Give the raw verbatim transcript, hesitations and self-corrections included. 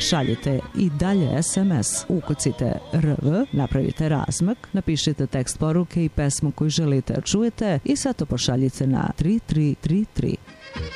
Šaljite i dalje es em es, ukucite R V, napravite razmak, napišite tekst poruke i pesmu koju želite da čujete i sad to pošaljite na tri tri tri tri.